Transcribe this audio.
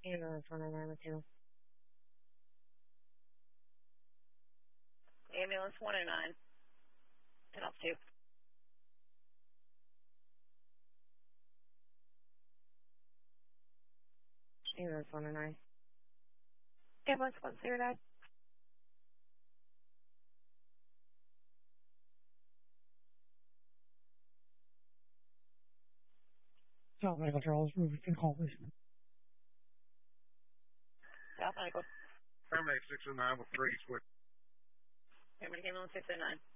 Ambulance 109 Ambulance 109. 10 off 2. Ambulance 109. Ambulance 109. South Medical Charles, we can call this. South Medical. Paramedic 609 with Brady Switch. Paramedic Ambulance 609.